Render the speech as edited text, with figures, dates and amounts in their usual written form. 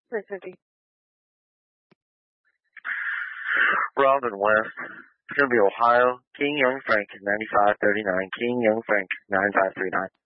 650. Robin West. It's going to be Ohio. King Young Frank, 9539. King Young Frank, 9539.